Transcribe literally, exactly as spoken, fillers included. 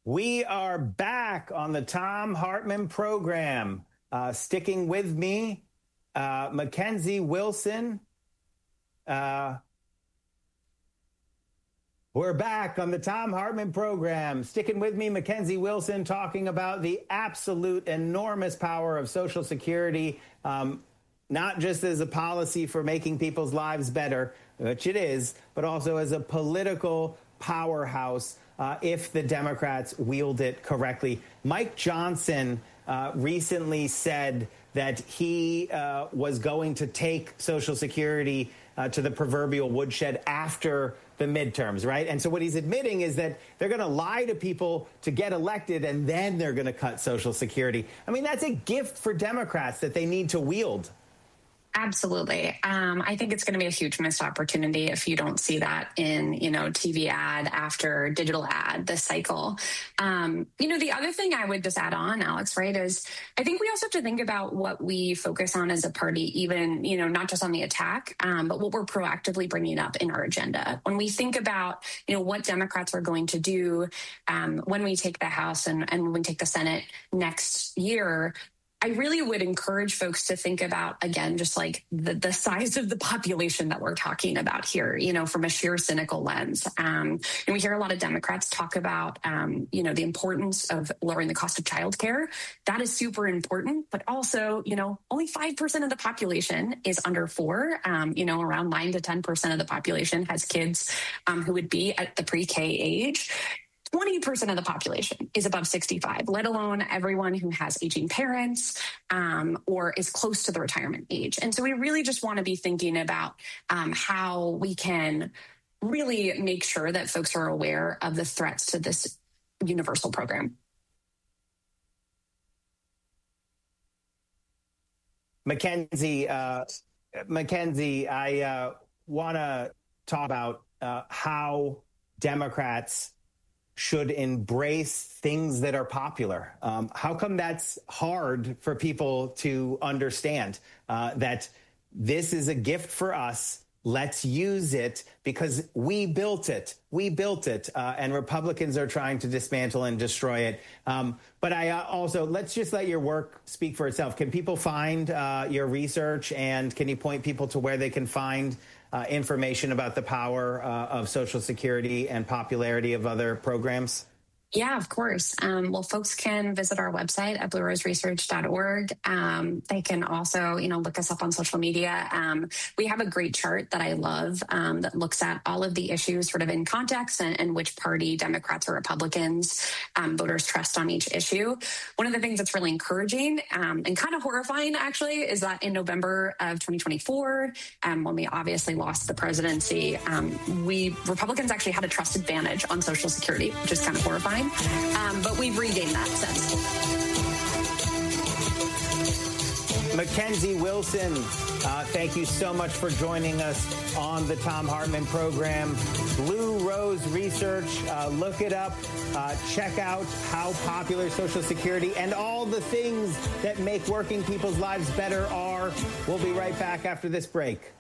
We are back on the Thom Hartmann program. Uh, sticking with me, uh, Mackenzie Wilson. Uh, we're back on the Thom Hartmann program. Sticking with me, Mackenzie Wilson, talking about the absolute enormous power of Social Security, um, not just as a policy for making people's lives better, which it is, but also as a political powerhouse uh, if the Democrats wield it correctly. Mike Johnson uh, recently said that he uh, was going to take Social Security uh, to the proverbial woodshed after the midterms, right? And so what he's admitting is that they're going to lie to people to get elected, and then they're going to cut Social Security. I mean, that's a gift for Democrats that they need to wield. Absolutely. Um, I think it's going to be a huge missed opportunity if you don't see that in, you know, T V ad after digital ad this cycle. Um, you know, the other thing I would just add on, Alex, right, is I think we also have to think about what we focus on as a party, even, you know, not just on the attack, um, but what we're proactively bringing up in our agenda. When we think about, you know, what Democrats are going to do um, when we take the House and, and when we take the Senate next year, I really would encourage folks to think about, again, just like the, the size of the population that we're talking about here, you know, from a sheer cynical lens. Um, and we hear a lot of Democrats talk about, um, you know, the importance of lowering the cost of childcare. That is super important. But also, you know, only five percent of the population is under four. Um, you know, around nine to ten percent of the population has kids um, who would be at the pre-K age. twenty percent of the population is above sixty-five, let alone everyone who has aging parents um, or is close to the retirement age. And so we really just want to be thinking about um, how we can really make sure that folks are aware of the threats to this universal program. Mackenzie, uh, Mackenzie, I uh, want to talk about uh, how Democrats should embrace things that are popular. Um, how come that's hard for people to understand? Uh, that this is a gift for us. Let's use it because we built it. We built it, uh, and Republicans are trying to dismantle and destroy it. Um, but I uh, also, let's just let your work speak for itself. Can people find uh, your research, and can you point people to where they can find Uh, information about the power uh, of Social Security and popularity of other programs? Yeah, of course. Um, well, folks can visit our website at blue rose research dot org. Um, they can also, you know, look us up on social media. Um, we have a great chart that I love um, that looks at all of the issues sort of in context and, and which party, Democrats or Republicans, um, voters trust on each issue. One of the things that's really encouraging um, and kind of horrifying, actually, is that in November of twenty twenty-four, um, when we obviously lost the presidency, um, we Republicans actually had a trust advantage on Social Security, which is kind of horrifying. Um, but we've regained that since. Mackenzie Wilson, uh, thank you so much for joining us on the Thom Hartmann program. Blue Rose Research, uh, look it up. Uh, check out how popular Social Security and all the things that make working people's lives better are. We'll be right back after this break.